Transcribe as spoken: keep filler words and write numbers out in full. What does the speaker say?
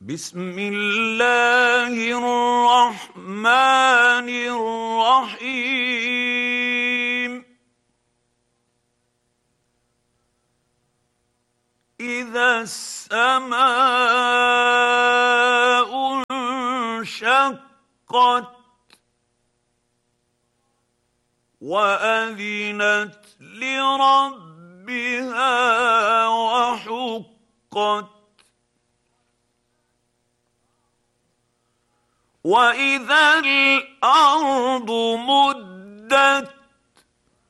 بسم الله الرحمن الرحيم إذا السماء انشقت وأذنت لربها وحقت وإذا الأرض مدت